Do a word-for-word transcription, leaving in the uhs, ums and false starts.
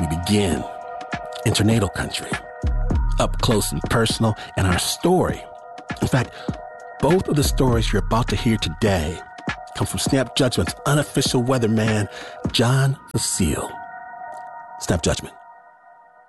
we begin in tornado country, up close and personal, and our story. In fact, both of the stories you're about to hear today come from Snap Judgment's unofficial weatherman, John Fecile. Snap Judgment.